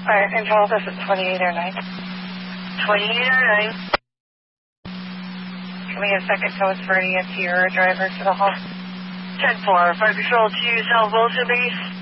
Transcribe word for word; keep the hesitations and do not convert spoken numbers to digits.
Alright, control, this is twenty-eight oh nine. twenty-eight oh nine. Can we get second codes for E M T or a driver to the hall? ten four, Fire Control to South Wilson Base.